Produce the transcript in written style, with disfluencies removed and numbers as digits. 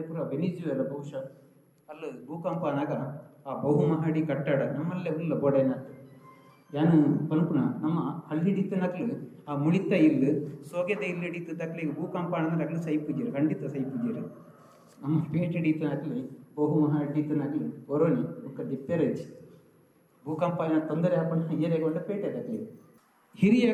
ಮಲ್ಪನಾಡೆ ಪೂರ ವೆನಿಜುವೆಲ ಬಹುಶಃ ಅಲ್ಲಿ ಭೂಕಂಪ ಅನಾಗ ಆ ಬಹುಮಹಡಿ ಕಟ್ಟಡ ನಮ್ಮಲ್ಲೇ ಉಲ್ಲ ಬೋಡೆನಾಥ್ ಯಾನು ಪನ್ಪುನ ನಮ್ಮ ಹಳ್ಳಿಡಿತ್ತು ನಕ್ಲು ಆ ಮುಳಿತ ಇಲ್ಲು ಸೋಗೆದ ಇಲ್ಲಿಡಿತ್ತು ತಕ್ಲಿಗೆ ಭೂಕಂಪ ಅಂದ್ರೆ ಅಗ್ಲು ಸೈಪುಜೀರು ಖಂಡಿತ ಸೈಪುಜೀರು ನಮ್ಮ ಪೇಟೆ ಹಿಡಿತು ನಕ್ಲಿ ಬಹುಮಹಡಿತ್ತು ನಕ್ಲಿ ಒರೋನಿ ಒಕ್ಕ ದಿಪ್ಪೆರಜಿ ಭೂಕಂಪ ತೊಂದರೆ ಹಾಕೊಂಡು ಏರಿಯಾಗೊಂಡ ಪೇಟೆ ತಕ್ಲಿ ಹಿರಿಯ